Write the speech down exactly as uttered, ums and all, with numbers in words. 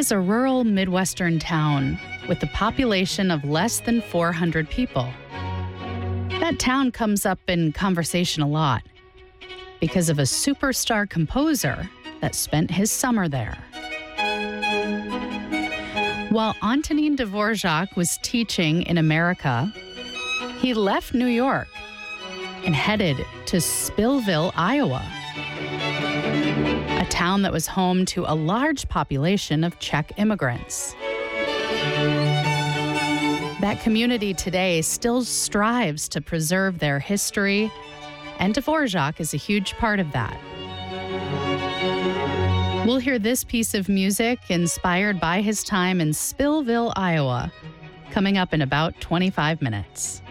is a rural Midwestern town with a population of less than four hundred people. That town comes up in conversation a lot because of a superstar composer that spent his summer there. While Antonin Dvorak was teaching in America, he left New York and headed to Spillville, Iowa, a town that was home to a large population of Czech immigrants. That community today still strives to preserve their history, and Dvorak is a huge part of that. We'll hear this piece of music inspired by his time in Spillville, Iowa, coming up in about twenty-five minutes.